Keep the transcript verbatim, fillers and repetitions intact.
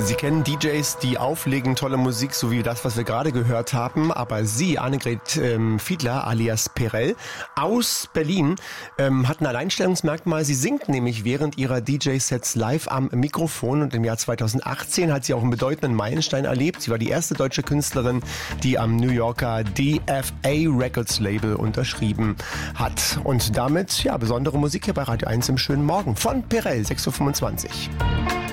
Sie kennen D Js, die auflegen, tolle Musik, so wie das, was wir gerade gehört haben. Aber sie, Annegret ähm, Fiedler alias Perel aus Berlin, ähm, hat ein Alleinstellungsmerkmal. Sie singt nämlich während ihrer D J-Sets live am Mikrofon. Und im Jahr zweitausendachtzehn hat sie auch einen bedeutenden Meilenstein erlebt. Sie war die erste deutsche Künstlerin, die am New Yorker D F A Records Label unterschrieben hat. Und damit, ja, besondere Musik hier bei Radio eins im schönen Morgen von Perel, sechs Uhr fünfundzwanzig.